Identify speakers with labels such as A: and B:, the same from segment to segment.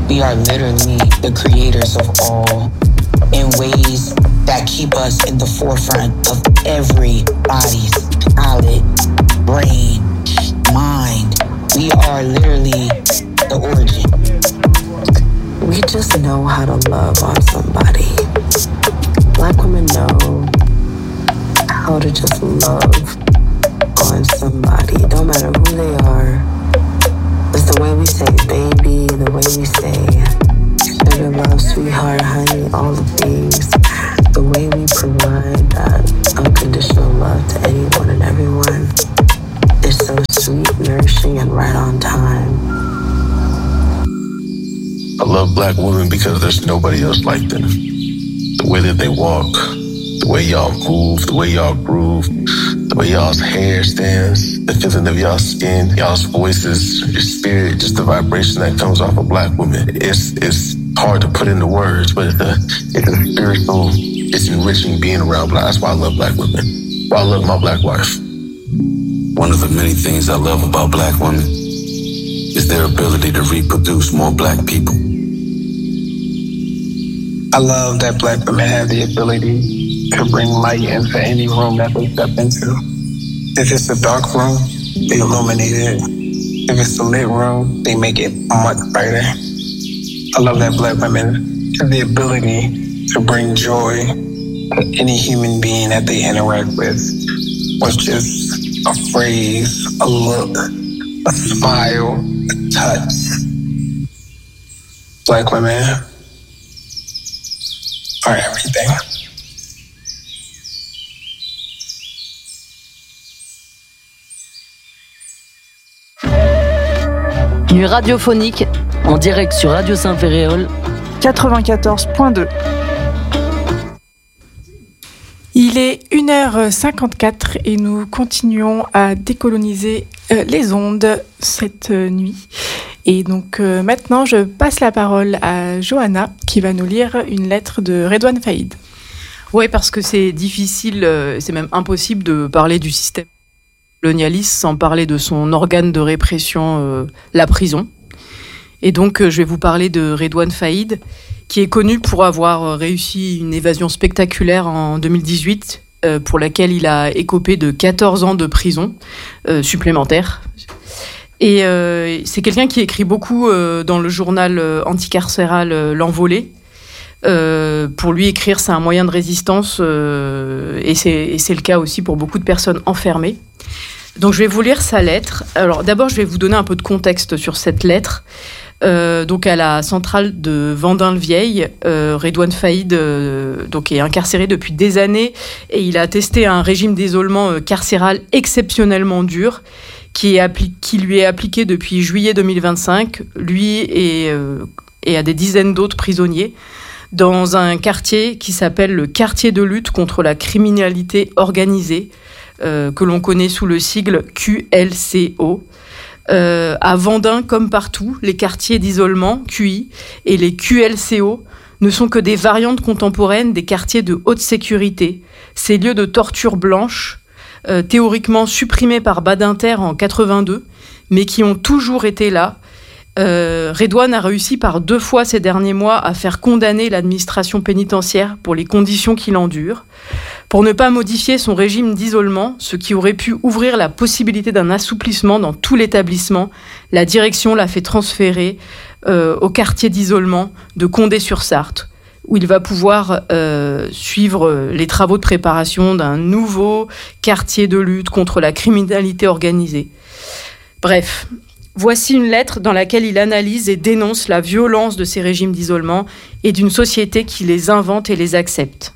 A: We are literally the creators of all in ways that keep us in the forefront of everybody's palate, brain, mind. We are literally the origin.
B: We just know how to love on somebody. Black women know how to just love on somebody, no matter who they are. It's the way we say baby, the way we say sugar, love, sweetheart, honey, all the things. The way we provide that unconditional love to anyone and everyone is so sweet, nourishing, and right on time.
C: I love black women because there's nobody else like them. The way that they walk, the way y'all move, the way y'all groove, the way y'all's hair stands, the feeling of y'all's skin, y'all's voices, your spirit, just the vibration that comes off of black women. It's hard to put into words, but it's a spiritual, it's enriching being around black. That's why I love black women. Why I love my black wife.
D: One of the many things I love about black women is their ability to reproduce more black people.
E: I love that black women have the ability to bring light into any room that they step into. If it's a dark room, they illuminate it. If it's a lit room, they make it much brighter. I love that black women have the ability to bring joy to any human being that they interact with just a phrase, a look, a smile, a touch. Black women are everything.
F: Nuit radiophonique en direct sur Radio Saint-Ferréol
G: 94.2. Il est 1h54 et nous continuons à décoloniser les ondes cette nuit. Et donc maintenant, je passe la parole à Johanna qui va nous lire une lettre de Redouane Faïd.
H: Oui, parce que c'est difficile, c'est même impossible de parler du système colonialiste sans parler de son organe de répression, la prison. Et donc, je vais vous parler de Redouane Faïd, qui est connu pour avoir réussi une évasion spectaculaire en 2018, pour laquelle il a écopé de 14 ans de prison supplémentaires. Et c'est quelqu'un qui écrit beaucoup dans le journal anticarcéral L'Envolée. Pour lui, écrire, c'est un moyen de résistance, et c'est le cas aussi pour beaucoup de personnes enfermées. Donc, je vais vous lire sa lettre. Alors, d'abord, je vais vous donner un peu de contexte sur cette lettre. Donc, à la centrale de Vendin-le-Vieil, Redouane Faïd donc, est incarcéré depuis des années et il a testé un régime d'isolement carcéral exceptionnellement dur qui lui est appliqué depuis juillet 2025, lui et à des dizaines d'autres prisonniers, dans un quartier qui s'appelle le quartier de lutte contre la criminalité organisée, que l'on connaît sous le sigle QLCO. À Vendin, comme partout, les quartiers d'isolement, QI, et les QLCO ne sont que des variantes contemporaines des quartiers de haute sécurité, ces lieux de torture blanche, théoriquement supprimés par Badinter en 82, mais qui ont toujours été là. Redouane a réussi par 2 fois ces derniers mois à faire condamner l'administration pénitentiaire pour les conditions qu'il endure. Pour ne pas modifier son régime d'isolement, ce qui aurait pu ouvrir la possibilité d'un assouplissement dans tout l'établissement, la direction l'a fait transférer au quartier d'isolement de Condé-sur-Sarthe, où il va pouvoir suivre les travaux de préparation d'un nouveau quartier de lutte contre la criminalité organisée. Bref, voici une lettre dans laquelle il analyse et dénonce la violence de ces régimes d'isolement et d'une société qui les invente et les accepte.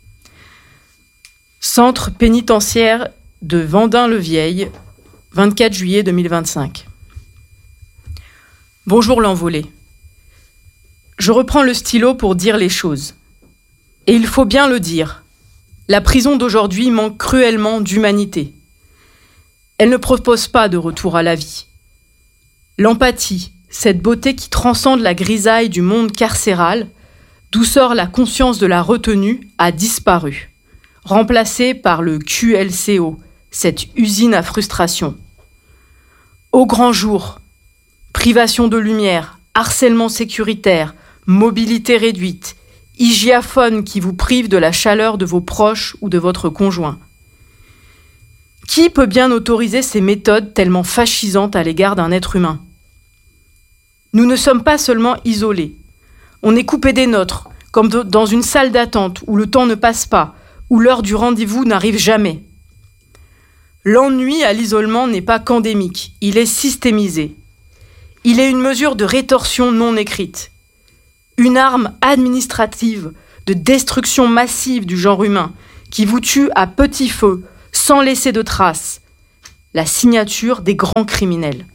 H: Centre pénitentiaire de Vendin-le-Vieil, 24 juillet 2025. Bonjour l'envolé. Je reprends le stylo pour dire les choses. Et il faut bien le dire. La prison d'aujourd'hui manque cruellement d'humanité. Elle ne propose pas de retour à la vie. L'empathie, cette beauté qui transcende la grisaille du monde carcéral, d'où sort la conscience de la retenue, a disparu, remplacée par le QLCO, cette usine à frustration. Au grand jour, privation de lumière, harcèlement sécuritaire, mobilité réduite, hygiaphone qui vous prive de la chaleur de vos proches ou de votre conjoint. Qui peut bien autoriser ces méthodes tellement fascisantes à l'égard d'un être humain ? Nous ne sommes pas seulement isolés. On est coupé des nôtres, comme dans une salle d'attente où le temps ne passe pas, où l'heure du rendez-vous n'arrive jamais. L'ennui à l'isolement n'est pas qu'endémique, il est systémisé. Il est une mesure de rétorsion non écrite. Une arme administrative de destruction massive du genre humain qui vous tue à petit feu, sans laisser de traces. La signature des grands criminels.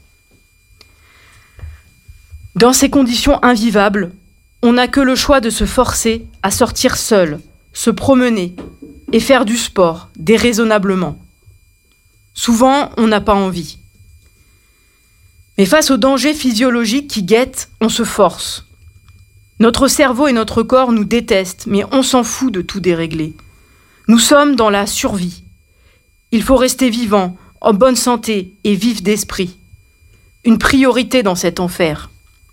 H: Dans ces conditions invivables, on n'a que le choix de se forcer à sortir seul, se promener et faire du sport déraisonnablement. Souvent, on n'a pas envie. Mais face aux dangers physiologiques qui guettent, on se force. Notre cerveau et notre corps nous détestent, mais on s'en fout de tout dérégler. Nous sommes dans la survie. Il faut rester vivant, en bonne santé et vif d'esprit. Une priorité dans cet enfer.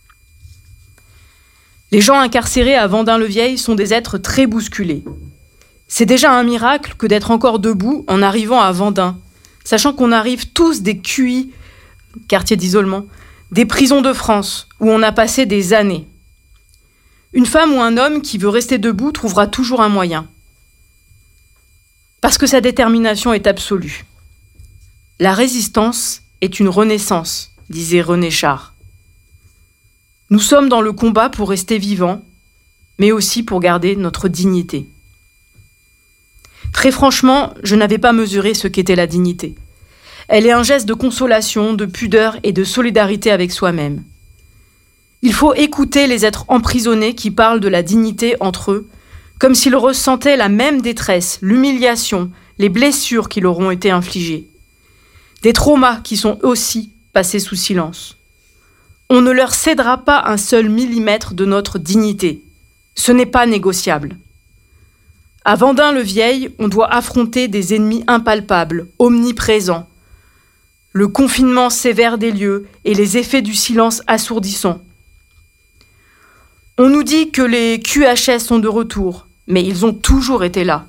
H: Les gens incarcérés à Vendin-le-Vieil sont des êtres très bousculés. C'est déjà un miracle que d'être encore debout en arrivant à Vendin, sachant qu'on arrive tous des QI, quartiers d'isolement, des prisons de France, où on a passé des années. Une femme ou un homme qui veut rester debout trouvera toujours un moyen. Parce que sa détermination est absolue. La résistance est une renaissance, disait René Char. Nous sommes dans le combat pour rester vivants, mais aussi pour garder notre dignité. Très franchement, je n'avais pas mesuré ce qu'était la dignité. Elle est un geste de consolation, de pudeur et de solidarité avec soi-même. Il faut écouter les êtres emprisonnés qui parlent de la dignité entre eux, comme s'ils ressentaient la même détresse, l'humiliation, les blessures qui leur ont été infligées. Des traumas qui sont aussi passés sous silence. On ne leur cédera pas un seul millimètre de notre dignité. Ce n'est pas négociable. À Vendin-le-Vieil, on doit affronter des ennemis impalpables, omniprésents. Le confinement sévère des lieux et les effets du silence assourdissant. On nous dit que les QHS sont de retour, mais ils ont toujours été là.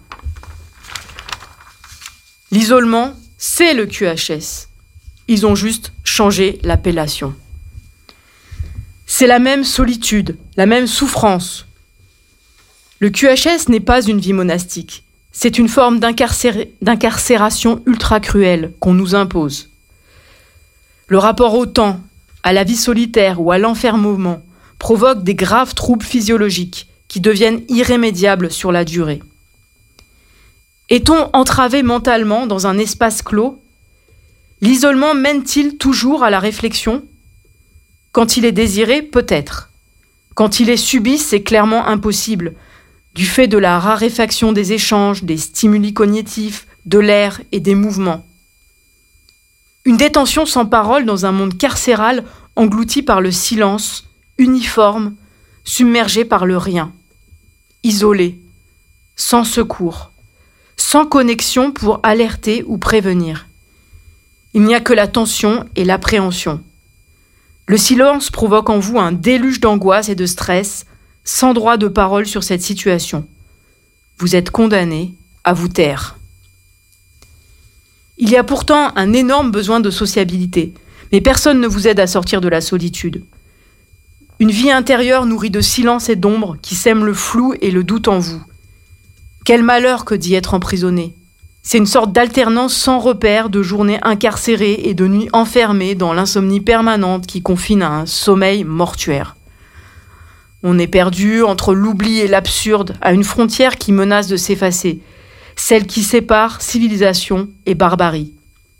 H: L'isolement, c'est le QHS. Ils ont juste changé l'appellation. C'est la même solitude, la même souffrance. Le QHS n'est pas une vie monastique. C'est une forme d'incarcération ultra cruelle qu'on nous impose. Le rapport au temps, à la vie solitaire ou à l'enfermement provoque des graves troubles physiologiques qui deviennent irrémédiables sur la durée. Est-on entravé mentalement dans un espace clos ? L'isolement mène-t-il toujours à la réflexion ? Quand il est désiré, peut-être. Quand il est subi, c'est clairement impossible, du fait de la raréfaction des échanges, des stimuli cognitifs, de l'air et des mouvements. Une détention sans parole dans un monde carcéral englouti par le silence, uniforme, submergé par le rien, isolé, sans secours, sans connexion pour alerter ou prévenir. Il n'y a que la tension et l'appréhension. Le silence provoque en vous un déluge d'angoisse et de stress, sans droit de parole sur cette situation. Vous êtes condamné à vous taire. Il y a pourtant un énorme besoin de sociabilité, mais personne ne vous aide à sortir de la solitude. Une vie intérieure nourrie de silence et d'ombre qui sème le flou et le doute en vous. Quel malheur que d'y être emprisonné. C'est une sorte d'alternance sans repère de journées incarcérées et de nuits enfermées dans l'insomnie permanente qui confine à un sommeil mortuaire. On est perdu entre l'oubli et l'absurde, à une frontière qui menace de s'effacer, celle qui sépare civilisation et barbarie.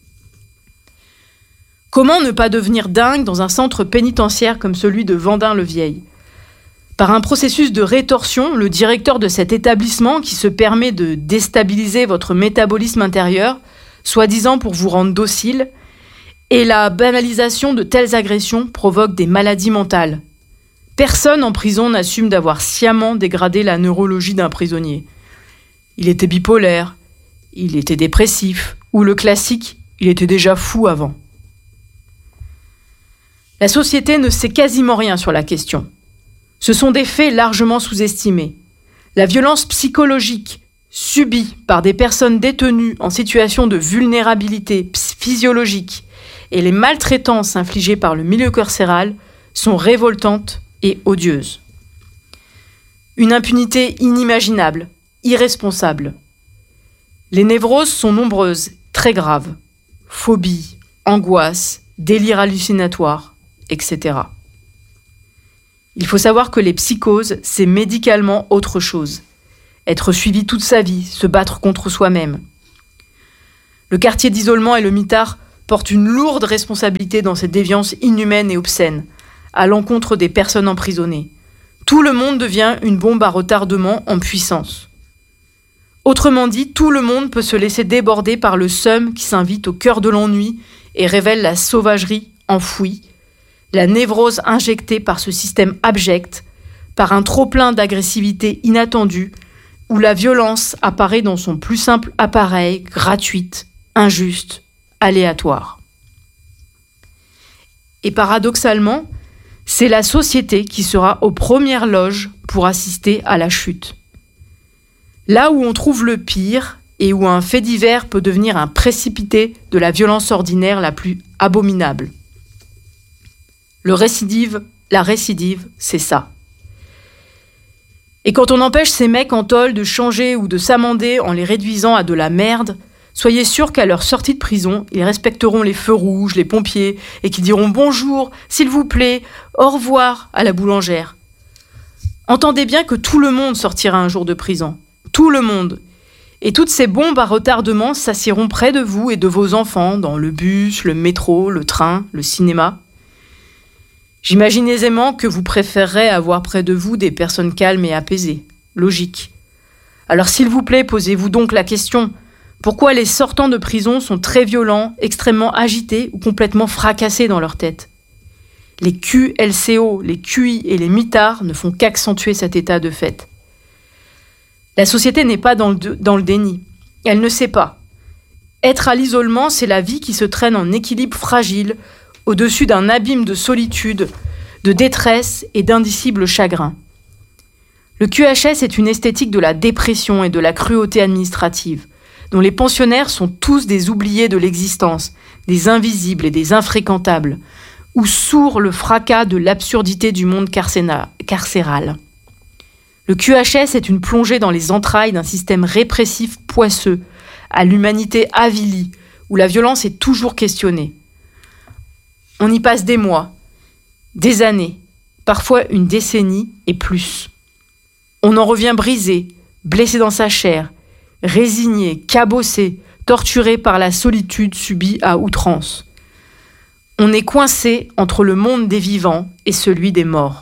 H: Comment ne pas devenir dingue dans un centre pénitentiaire comme celui de Vendin-le-Vieil ? Par un processus de rétorsion, le directeur de cet établissement qui se permet de déstabiliser votre métabolisme intérieur, soi-disant pour vous rendre docile, et la banalisation de telles agressions provoque des maladies mentales. Personne en prison n'assume d'avoir sciemment dégradé la neurologie d'un prisonnier. Il était bipolaire, il était dépressif, ou le classique, il était déjà fou avant. La société ne sait quasiment rien sur la question. Ce sont des faits largement sous-estimés. La violence psychologique subie par des personnes détenues en situation de vulnérabilité physiologique et les maltraitances infligées par le milieu carcéral sont révoltantes et odieuses. Une impunité inimaginable, irresponsable. Les névroses sont nombreuses, très graves. Phobie, angoisse, délire hallucinatoire, etc. Il faut savoir que les psychoses, c'est médicalement autre chose. Être suivi toute sa vie, se battre contre soi-même. Le quartier d'isolement et le mitard portent une lourde responsabilité dans cette déviance inhumaine et obscène, à l'encontre des personnes emprisonnées. Tout le monde devient une bombe à retardement en puissance. Autrement dit, tout le monde peut se laisser déborder par le seum qui s'invite au cœur de l'ennui et révèle la sauvagerie enfouie, la névrose injectée par ce système abject, par un trop-plein d'agressivité inattendue, où la violence apparaît dans son plus simple appareil, gratuite, injuste, aléatoire. Et paradoxalement, c'est la société qui sera aux premières loges pour assister à la chute. Là où on trouve le pire et où un fait divers peut devenir un précipité de la violence ordinaire la plus abominable. La récidive, c'est ça. Et quand on empêche ces mecs en tôle de changer ou de s'amender en les réduisant à de la merde, soyez sûrs qu'à leur sortie de prison, ils respecteront les feux rouges, les pompiers, et qu'ils diront bonjour, s'il vous plaît, au revoir à la boulangère. Entendez bien que tout le monde sortira un jour de prison. Tout le monde. Et toutes ces bombes à retardement s'assieront près de vous et de vos enfants, dans le bus, le métro, le train, le cinéma. J'imagine aisément que vous préférerez avoir près de vous des personnes calmes et apaisées. Logique. Alors s'il vous plaît, posez-vous donc la question. Pourquoi les sortants de prison sont très violents, extrêmement agités ou complètement fracassés dans leur tête ? Les QLCO, les QI et les mitards ne font qu'accentuer cet état de fait. La société n'est pas dans le déni. Elle ne sait pas. Être à l'isolement, c'est la vie qui se traîne en équilibre fragile, au-dessus d'un abîme de solitude, de détresse et d'indicible chagrin. Le QHS est une esthétique de la dépression et de la cruauté administrative, dont les pensionnaires sont tous des oubliés de l'existence, des invisibles et des infréquentables, où sourd le fracas de l'absurdité du monde carcéral. Le QHS est une plongée dans les entrailles d'un système répressif poisseux, à l'humanité avilie, où la violence est toujours questionnée. On y passe des mois, des années, parfois une décennie et plus. On en revient brisé, blessé dans sa chair, résigné, cabossé, torturé par la solitude subie à outrance. On est coincé entre le monde des vivants et celui des morts.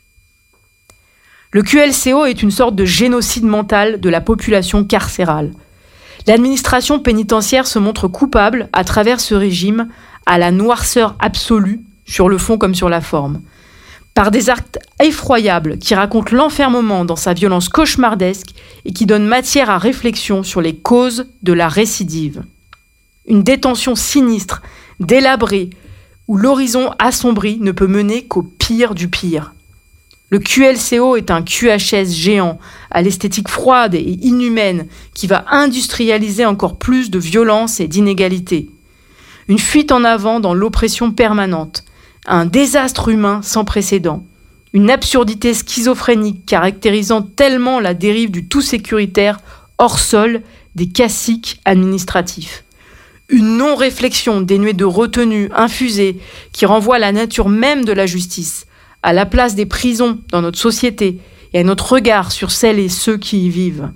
H: Le QLCO est une sorte de génocide mental de la population carcérale. L'administration pénitentiaire se montre coupable, à travers ce régime, à la noirceur absolue, sur le fond comme sur la forme, par des actes effroyables qui racontent l'enfermement dans sa violence cauchemardesque et qui donnent matière à réflexion sur les causes de la récidive. Une détention sinistre, délabrée, où l'horizon assombri ne peut mener qu'au pire du pire. Le QLCO est un QHS géant, à l'esthétique froide et inhumaine, qui va industrialiser encore plus de violence et d'inégalité. Une fuite en avant dans l'oppression permanente, un désastre humain sans précédent, une absurdité schizophrénique caractérisant tellement la dérive du tout sécuritaire hors sol des caciques administratifs. Une non-réflexion dénuée de retenue infusée qui renvoie à la nature même de la justice, à la place des prisons dans notre société et à notre regard sur celles et ceux qui y vivent.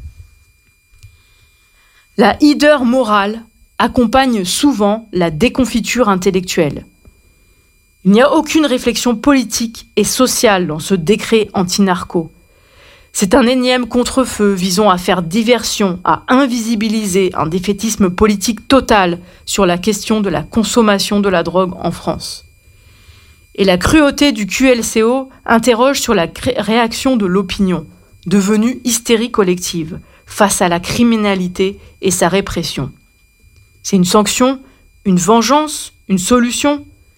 H: La hideur morale accompagne souvent la déconfiture intellectuelle. Il n'y a aucune réflexion politique et sociale dans ce décret anti-narco. C'est un énième contre-feu visant à faire diversion, à invisibiliser un défaitisme politique total sur la question de la consommation de la drogue en France. Et la cruauté du QLCO interroge sur la réaction de l'opinion, devenue hystérie collective, face à la criminalité et sa répression. C'est une sanction, une vengeance, une solution ?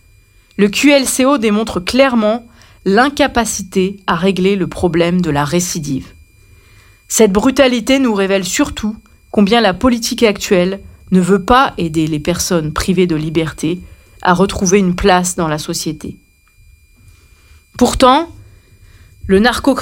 H: Le QLCO démontre clairement l'incapacité à régler le problème de la récidive. Cette brutalité nous révèle surtout combien la politique actuelle ne veut pas aider les personnes privées de liberté à retrouver une place dans la société. Pourtant, le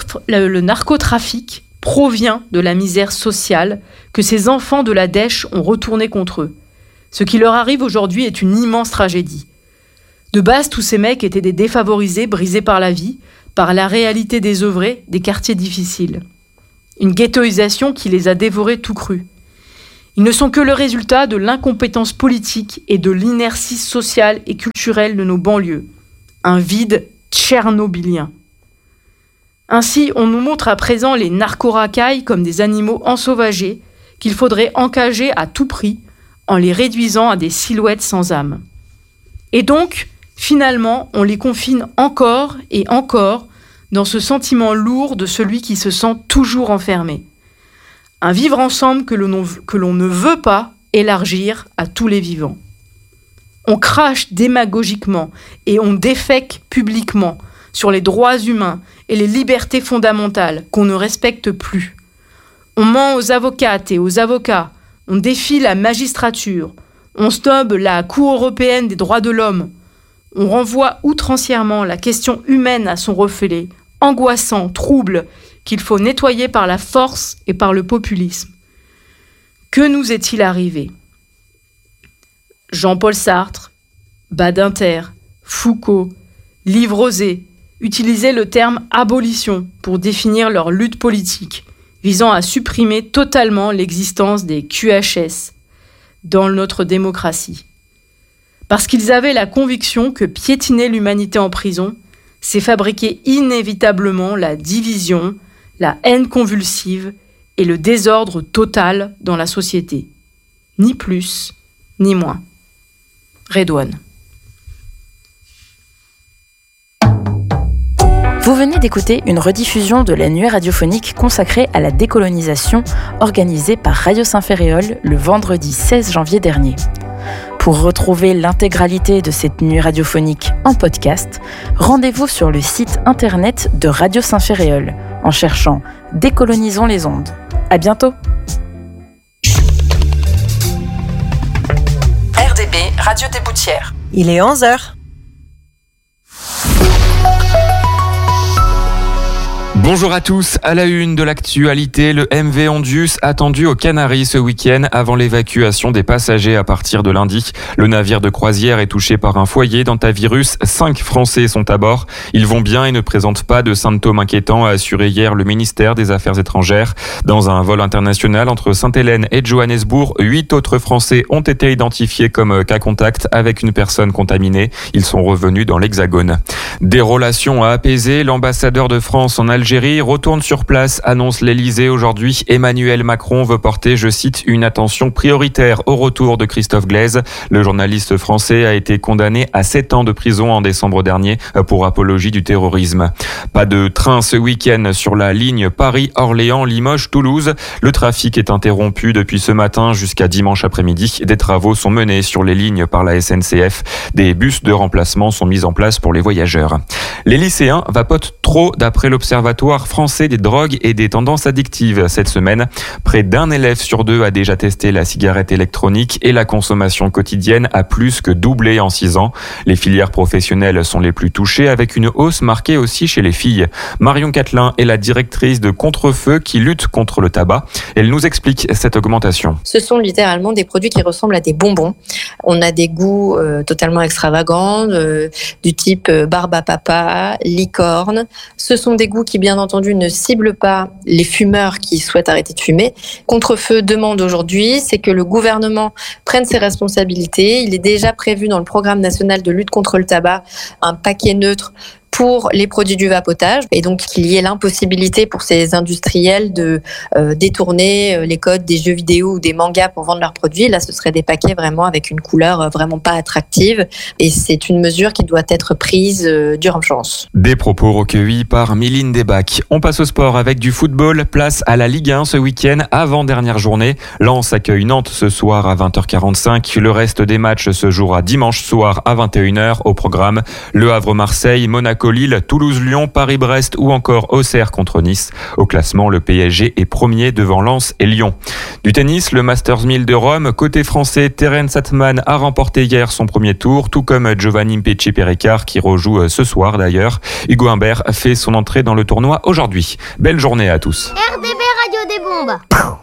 H: narcotrafic provient de la misère sociale que ces enfants de la dèche ont retournée contre eux. Ce qui leur arrive aujourd'hui est une immense tragédie. De base, tous ces mecs étaient des défavorisés brisés par la vie, par la réalité désœuvrée des quartiers difficiles. Une ghettoisation qui les a dévorés tout crus. Ils ne sont que le résultat de l'incompétence politique et de l'inertie sociale et culturelle de nos banlieues. Un vide tchernobylien. Ainsi, on nous montre à présent les narco-racailles comme des animaux ensauvagés qu'il faudrait encager à tout prix en les réduisant à des silhouettes sans âme. Et donc, finalement, on les confine encore et encore dans ce sentiment lourd de celui qui se sent toujours enfermé. Un vivre ensemble que l'on ne veut pas élargir à tous les vivants. On crache démagogiquement et on défèque publiquement sur les droits humains et les libertés fondamentales qu'on ne respecte plus. On ment aux avocates et aux avocats, on défie la magistrature, on snobe la Cour européenne des droits de l'homme, on renvoie outrancièrement la question humaine à son reflet, angoissant, trouble, qu'il faut nettoyer par la force et par le populisme. Que nous est-il arrivé ? Jean-Paul Sartre, Badinter, Foucault, Livrosé utilisaient le terme « abolition » pour définir leur lutte politique, visant à supprimer totalement l'existence des QHS dans notre démocratie. Parce qu'ils avaient la conviction que piétiner l'humanité en prison, c'est fabriquer inévitablement la division, la haine convulsive et le désordre total dans la société. Ni plus, ni moins. Redouane.
I: Vous venez d'écouter une rediffusion de la nuée radiophonique consacrée à la décolonisation organisée par Radio Saint-Ferréol le vendredi 16 janvier dernier. Pour retrouver l'intégralité de cette nuit radiophonique en podcast, rendez-vous sur le site internet de Radio Saint-Ferréol en cherchant « Décolonisons les ondes ». À bientôt.
J: RDB, Radio des Boutières.
K: Il est 11h.
L: Bonjour à tous, à la une de l'actualité, le MV Ondius attendu aux Canaries ce week-end avant l'évacuation des passagers à partir de lundi. Le navire de croisière est touché par un foyer d'hantavirus, 5 Français sont à bord. Ils vont bien et ne présentent pas de symptômes inquiétants, a assuré hier le ministère des Affaires étrangères. Dans un vol international entre Sainte-Hélène et Johannesburg, 8 autres Français ont été identifiés comme cas contact avec une personne contaminée. Ils sont revenus dans l'Hexagone. Des relations à apaiser, l'ambassadeur de France en Algérie retourne sur place, annonce l'Elysée aujourd'hui. Emmanuel Macron veut porter, je cite, une attention prioritaire au retour de Christophe Glaise. Le journaliste français a été condamné à 7 ans de prison en décembre dernier pour apologie du terrorisme. Pas de train ce week-end sur la ligne Paris-Orléans-Limoges-Toulouse. Le trafic est interrompu depuis ce matin jusqu'à dimanche après-midi. Des travaux sont menés sur les lignes par la SNCF. Des bus de remplacement sont mis en place pour les voyageurs. Les lycéens vapotent trop d'après l'Observatoire français des drogues et des tendances addictives. Cette semaine, près d'un élève sur 2 a déjà testé la cigarette électronique et la consommation quotidienne a plus que doublé en 6 ans. Les filières professionnelles sont les plus touchées avec une hausse marquée aussi chez les filles. Marion Catelin est la directrice de Contre-Feu qui lutte contre le tabac. Elle nous explique cette augmentation.
M: Ce sont littéralement des produits qui ressemblent à des bonbons. On a des goûts totalement extravagants, du type barbe à papa, licorne. Ce sont des goûts qui, bien entendu, ne ciblent pas les fumeurs qui souhaitent arrêter de fumer. Contre-Feu demande aujourd'hui, c'est que le gouvernement prenne ses responsabilités. Il est déjà prévu dans le programme national de lutte contre le tabac un paquet neutre pour les produits du vapotage, et donc qu'il y ait l'impossibilité pour ces industriels de détourner les codes des jeux vidéo ou des mangas pour vendre leurs produits. Là, ce serait des paquets vraiment avec une couleur vraiment pas attractive, et c'est une mesure qui doit être prise d'urgence.
L: Des propos recueillis par Mylène Debac. On passe au sport avec du football. Place à la Ligue 1 ce week-end, avant-dernière journée. Lens accueille Nantes ce soir à 20h45. Le reste des matchs se jouera dimanche soir à 21h. Au programme, Le Havre-Marseille, Monaco-Lille, Toulouse-Lyon, Paris-Brest ou encore Auxerre contre Nice. Au classement, le PSG est premier devant Lens et Lyon. Du tennis, le Masters 1000 de Rome. Côté français, Terence Atman a remporté hier son premier tour, tout comme Giovanni Mpetshi-Perricard qui rejoue ce soir d'ailleurs. Hugo Humbert fait son entrée dans le tournoi aujourd'hui. Belle journée à tous.
K: RDB Radio des Bombes.